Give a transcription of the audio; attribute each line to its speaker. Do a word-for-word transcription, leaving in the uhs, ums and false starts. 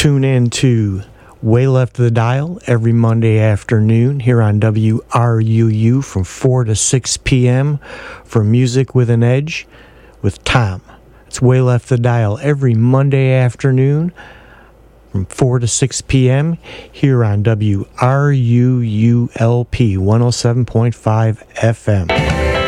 Speaker 1: Tune in to Way Left of the Dial every Monday afternoon here on W R U U from four to six p.m. for Music with an Edge with Tom. It's Way Left of the Dial every Monday afternoon from four to six p.m. here on W R U U L P one oh seven point five F M.